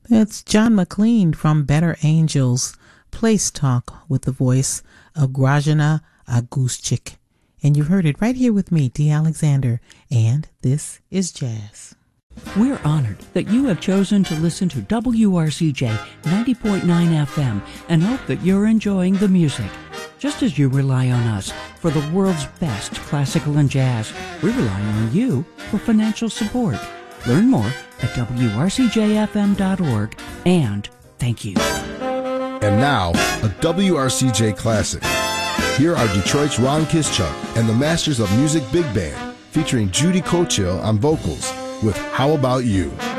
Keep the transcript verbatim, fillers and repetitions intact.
That's John McLean from Better Angels, Place Talk with the voice of Grajana Aguschik. And you heard it right here with me, Dee Alexander, and this is Jazz. We're honored that you have chosen to listen to W R C J ninety point nine F M and hope that you're enjoying the music. Just as you rely on us for the world's best classical and jazz, we rely on you for financial support. Learn more at W R C J F M dot org, and thank you. And now, a W R C J classic. Here are Detroit's Ron Kischuk and the Masters of Music Big Band, featuring Judy Cochill on vocals with How About You?